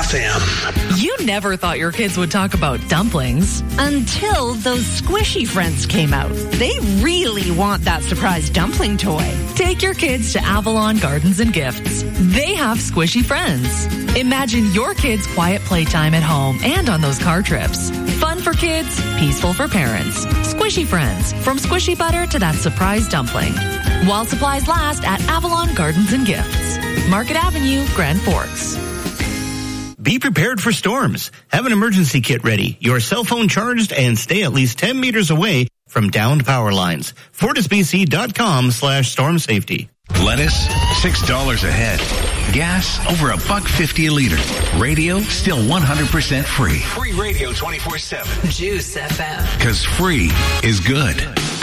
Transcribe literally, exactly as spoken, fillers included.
F M. You never thought your kids would talk about dumplings. Until those squishy friends came out. They really want that surprise dumpling toy. Take your kids to Avalon Gardens and Gifts. They have squishy friends. Imagine your kids' quiet playtime at home and on those car trips. Fun for kids, peaceful for parents. Squishy friends, from squishy butter to that surprise dumpling. While supplies last at Avalon Gardens and Gifts. Market Avenue, Grand Forks. Be prepared for storms. Have an emergency kit ready, your cell phone charged, and stay at least ten meters away from downed power lines. FortisBC.com slash storm safety. Lettuce, six dollars a head. Gas, over a buck fifty a liter. Radio, still one hundred percent free. Free radio twenty-four seven. Juice F M. Because free is good.